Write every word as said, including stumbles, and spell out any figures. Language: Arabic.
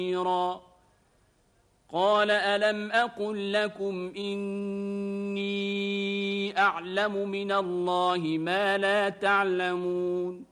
قال ألم أقل لكم إني أعلم من الله ما لا تعلمون